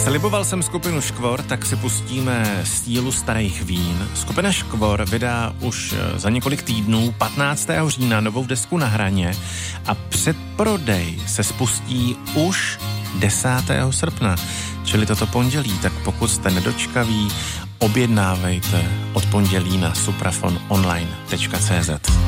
Sliboval jsem skupinu Škvor, tak si pustíme Sílu starých vín. Skupina Škvor vydá už za několik týdnů 15. října novou desku Na hraně a předprodej se spustí už 10. srpna, čili toto pondělí, tak pokud jste nedočkaví, objednávejte od pondělí na suprafononline.cz.